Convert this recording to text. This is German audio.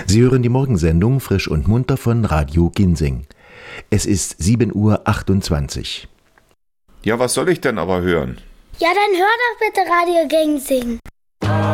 Sie hören die Morgensendung Frisch und Munter von Radio Ginsing. Es ist 7:28 Uhr. Ja, was soll ich denn aber hören? Ja, dann hör doch bitte Radio Ginsing.